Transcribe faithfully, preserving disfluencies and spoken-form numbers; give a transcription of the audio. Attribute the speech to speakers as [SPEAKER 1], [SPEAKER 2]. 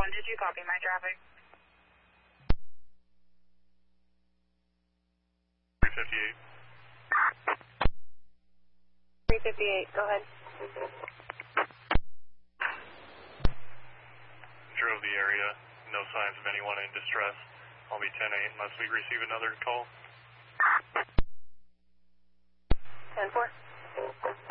[SPEAKER 1] one, did you copy my traffic?
[SPEAKER 2] three fifty-eight.
[SPEAKER 1] three fifty-eight, go ahead.
[SPEAKER 2] Drove the area, no signs of anyone in distress. I'll be ten eight unless we receive another call.
[SPEAKER 1] ten four.